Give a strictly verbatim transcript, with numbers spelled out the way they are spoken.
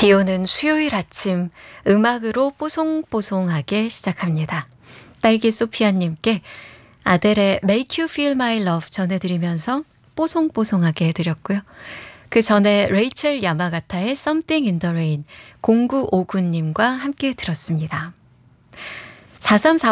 비 오는 수요일 아침 음악으로 뽀송뽀송하게 시작합니다. 딸기 소피아님께 아델의 Make You Feel My Love 전해드리면서 뽀송뽀송하게 해드렸고요. 그 전에 레이첼 야마가타의 Something in the Rain 공구오구님과 함께 들었습니다. 사삼사